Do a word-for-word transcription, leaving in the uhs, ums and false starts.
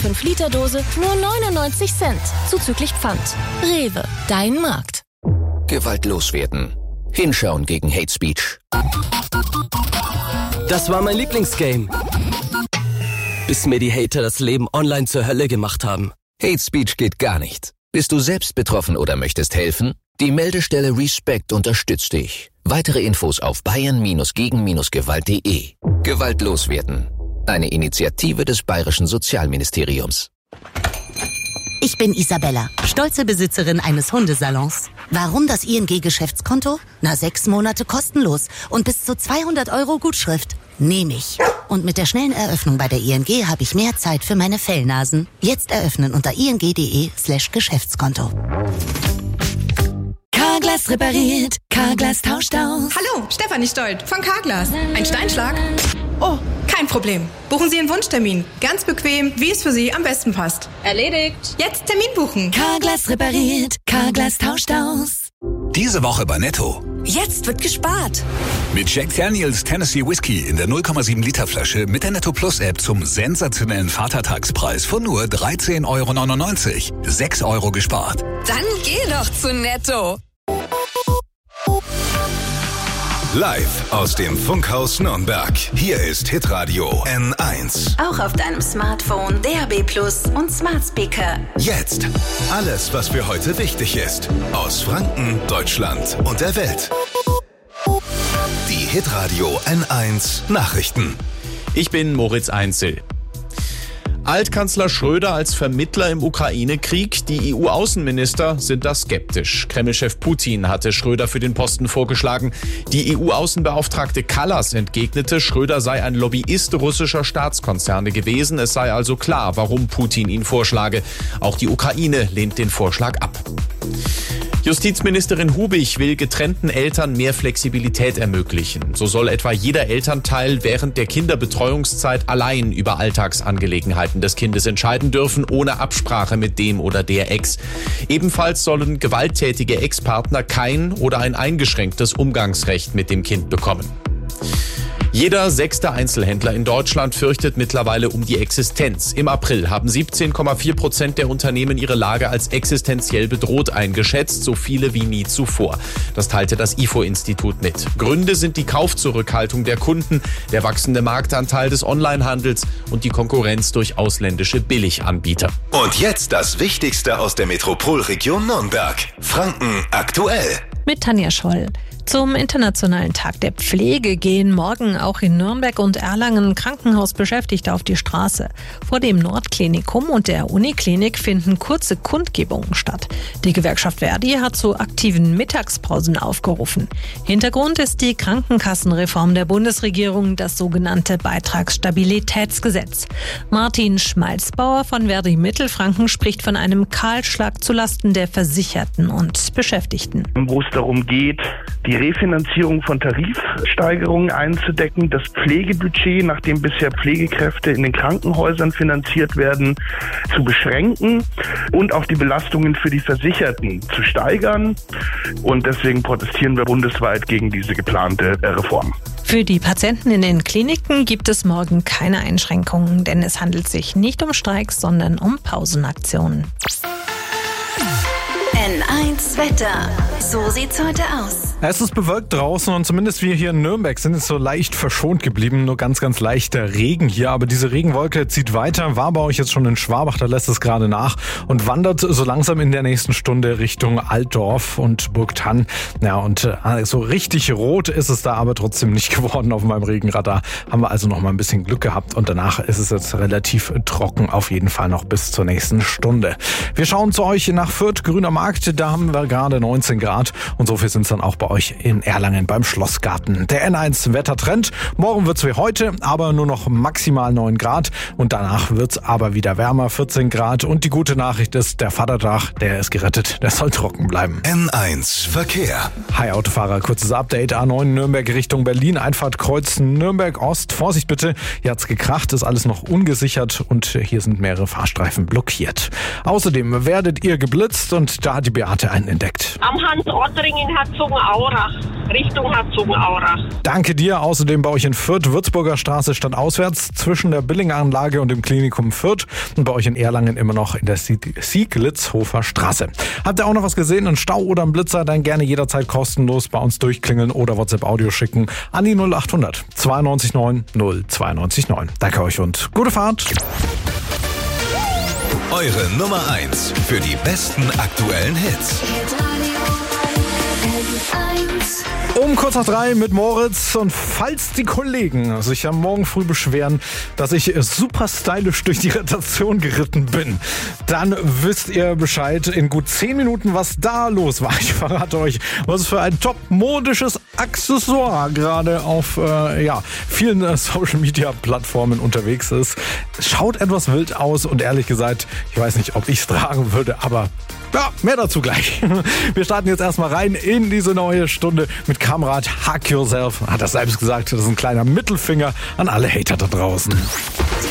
fünf Liter Dose nur neunundneunzig Cent, zuzüglich Pfand. Rewe, dein Markt. Gewalt loswerden. Hinschauen gegen Hate Speech. Das war mein Lieblingsgame. Bis mir die Hater das Leben online zur Hölle gemacht haben. Hate Speech geht gar nicht. Bist du selbst betroffen oder möchtest helfen? Die Meldestelle Respect unterstützt dich. Weitere Infos auf bayern gegen gewalt punkt de. Gewalt loswerden. Eine Initiative des Bayerischen Sozialministeriums. Ich bin Isabella, stolze Besitzerin eines Hundesalons. Warum das I N G-Geschäftskonto? Na, sechs Monate kostenlos und bis zu zweihundert Euro Gutschrift. Nehme ich. Und mit der schnellen Eröffnung bei der I N G habe ich mehr Zeit für meine Fellnasen. Jetzt eröffnen unter ing.de slash Geschäftskonto. Carglass repariert, Carglass tauscht aus. Hallo, Stefanie Stolt von Carglass. Ein Steinschlag? Oh, kein Problem. Buchen Sie einen Wunschtermin. Ganz bequem, wie es für Sie am besten passt. Erledigt. Jetzt Termin buchen. Carglass repariert, Carglass tauscht aus. Diese Woche bei Netto. Jetzt wird gespart. Mit Jack Daniels Tennessee Whiskey in der null Komma sieben Liter Flasche mit der Netto Plus App zum sensationellen Vatertagspreis von nur dreizehn Euro neunundneunzig. sechs Euro gespart. Dann geh doch zu Netto. Live aus dem Funkhaus Nürnberg. Hier ist Hitradio N eins. Auch auf deinem Smartphone, D A B Plus und Smart Speaker. Jetzt alles, was für heute wichtig ist. Aus Franken, Deutschland und der Welt. Die Hitradio N eins Nachrichten. Ich bin Moritz Einzel. Altkanzler Schröder als Vermittler im Ukraine-Krieg. Die E U-Außenminister sind da skeptisch. Kreml-Chef Putin hatte Schröder für den Posten vorgeschlagen. Die E U-Außenbeauftragte Kallas entgegnete, Schröder sei ein Lobbyist russischer Staatskonzerne gewesen. Es sei also klar, warum Putin ihn vorschlage. Auch die Ukraine lehnt den Vorschlag ab. Justizministerin Hubig will getrennten Eltern mehr Flexibilität ermöglichen. So soll etwa jeder Elternteil während der Kinderbetreuungszeit allein über Alltagsangelegenheiten des Kindes entscheiden dürfen, ohne Absprache mit dem oder der Ex. Ebenfalls sollen gewalttätige Ex-Partner kein oder ein eingeschränktes Umgangsrecht mit dem Kind bekommen. Jeder sechste Einzelhändler in Deutschland fürchtet mittlerweile um die Existenz. Im April haben siebzehn Komma vier Prozent der Unternehmen ihre Lage als existenziell bedroht eingeschätzt, so viele wie nie zuvor. Das teilte das I F O-Institut mit. Gründe sind die Kaufzurückhaltung der Kunden, der wachsende Marktanteil des Onlinehandels und die Konkurrenz durch ausländische Billiganbieter. Und jetzt das Wichtigste aus der Metropolregion Nürnberg. Franken aktuell. Mit Tanja Scholl. Zum Internationalen Tag der Pflege gehen morgen auch in Nürnberg und Erlangen Krankenhausbeschäftigte auf die Straße. Vor dem Nordklinikum und der Uniklinik finden kurze Kundgebungen statt. Die Gewerkschaft Verdi hat zu aktiven Mittagspausen aufgerufen. Hintergrund ist die Krankenkassenreform der Bundesregierung, das sogenannte Beitragsstabilitätsgesetz. Martin Schmalzbauer von Verdi Mittelfranken spricht von einem Kahlschlag zulasten der Versicherten und Beschäftigten. Wo es darum geht, die Refinanzierung von Tarifsteigerungen einzudecken, das Pflegebudget, nachdem bisher Pflegekräfte in den Krankenhäusern finanziert werden, zu beschränken und auch die Belastungen für die Versicherten zu steigern. Und deswegen protestieren wir bundesweit gegen diese geplante Reform. Für die Patienten in den Kliniken gibt es morgen keine Einschränkungen, denn es handelt sich nicht um Streiks, sondern um Pausenaktionen. N eins Wetter. So sieht's heute aus. Es ist bewölkt draußen und zumindest wir hier in Nürnberg sind jetzt so leicht verschont geblieben. Nur ganz, ganz leichter Regen hier. Aber diese Regenwolke zieht weiter. War bei euch jetzt schon in Schwabach, da lässt es gerade nach und wandert so langsam in der nächsten Stunde Richtung Altdorf und Burgthann. Ja, und äh, so richtig rot ist es da aber trotzdem nicht geworden auf meinem Regenradar. Haben wir also noch mal ein bisschen Glück gehabt und danach ist es jetzt relativ trocken, auf jeden Fall noch bis zur nächsten Stunde. Wir schauen zu euch nach Fürth, Grüner Markt. Da haben wir gerade neunzehn Grad und so viel sind es dann auch bei euch in Erlangen beim Schlossgarten. Der N eins Wettertrend. Morgen wird's wie heute, aber nur noch maximal neun Grad und danach wird's aber wieder wärmer, vierzehn Grad. Und die gute Nachricht ist, der Vatertag, der ist gerettet, der soll trocken bleiben. N eins Verkehr. Hi Autofahrer, kurzes Update. A neun Nürnberg Richtung Berlin, Einfahrt Kreuz Nürnberg Ost. Vorsicht bitte, hier hat's gekracht, ist alles noch ungesichert und hier sind mehrere Fahrstreifen blockiert. Außerdem werdet ihr geblitzt und da hat die B Beate einen entdeckt. Am Hans-Ottring in Herzogenaurach, Richtung Herzogenaurach. Danke dir. Außerdem bei euch in Fürth, Würzburger Straße stand auswärts zwischen der Billinganlage und dem Klinikum Fürth und bei euch in Erlangen immer noch in der Sieglitzhofer Straße. Habt ihr auch noch was gesehen? Einen Stau oder einen Blitzer? Dann gerne jederzeit kostenlos bei uns durchklingeln oder WhatsApp-Audio schicken an die null acht hundert zweiundneunzig neun null zweiundneunzig neun. Danke euch und gute Fahrt. Eure Nummer eins für die besten aktuellen Hits. Um kurz nach drei mit Moritz. Und falls die Kollegen sich am Morgen früh beschweren, dass ich super stylisch durch die Redaktion geritten bin, dann wisst ihr Bescheid in gut zehn Minuten, was da los war. Ich verrate euch, was für ein top-modisches Accessoire gerade auf äh, ja, vielen äh, Social-Media-Plattformen unterwegs ist. Es schaut etwas wild aus und ehrlich gesagt, ich weiß nicht, ob ich es tragen würde, aber ja, mehr dazu gleich. Wir starten jetzt erstmal rein in diese neue Stunde mit Kamrat Hack Yourself. Hat er selbst gesagt, das ist ein kleiner Mittelfinger an alle Hater da draußen.